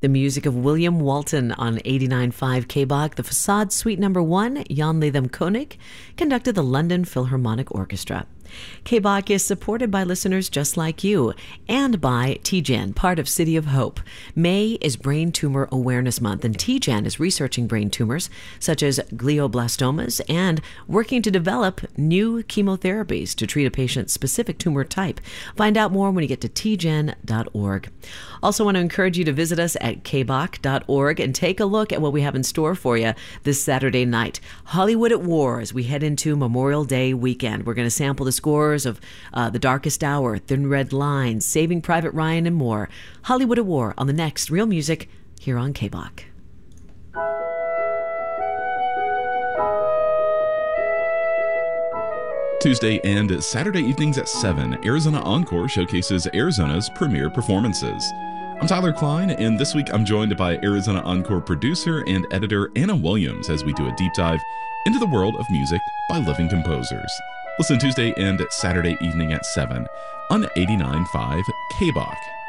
The music of William Walton on 89.5 KBOC. The Facade Suite No. 1, Jan Latham Koenig, conducted the London Philharmonic Orchestra. KBOC is supported by listeners just like you and by TGen, part of City of Hope. May is Brain Tumor Awareness Month, and TGen is researching brain tumors such as glioblastomas and working to develop new chemotherapies to treat a patient's specific tumor type. Find out more when you get to tgen.org. Also want to encourage you to visit us at kboc.org and take a look at what we have in store for you this Saturday night. Hollywood at War as we head into Memorial Day weekend. We're going to sample the scores of The Darkest Hour, Thin Red Line, Saving Private Ryan, and more. Hollywood at War on the next Real Music here on KBOC. Tuesday and Saturday evenings at 7, Arizona Encore showcases Arizona's premier performances. I'm Tyler Klein, and this week I'm joined by Arizona Encore producer and editor Anna Williams as we do a deep dive into the world of music by living composers. Listen Tuesday and Saturday evening at 7 on 89.5 KBOC.